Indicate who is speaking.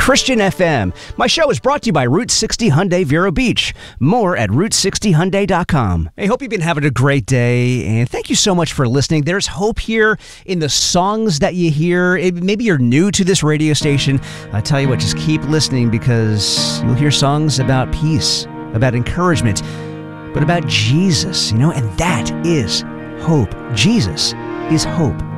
Speaker 1: Christian FM. My show is brought to you by Route 60 Hyundai Vero Beach. More at Route60Hyundai.com. I hope you've been having a great day, and thank you so much for listening. There's hope here in the songs that you hear. Maybe you're new to this radio station. I tell you what, just keep listening because you'll hear songs about peace, about encouragement, but about Jesus, and that is hope. Jesus is hope.